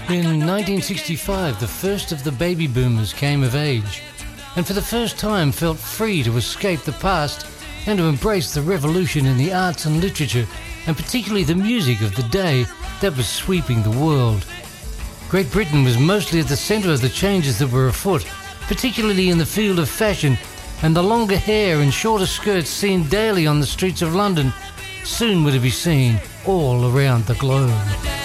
In 1965, the first of the baby boomers came of age, and for the first time felt free to escape the past and to embrace the revolution in the arts and literature, and particularly the music of the day that was sweeping the world. Great Britain was mostly at the centre of the changes that were afoot, particularly in the field of fashion, and the longer hair and shorter skirts seen daily on the streets of London soon were to be seen all around the globe.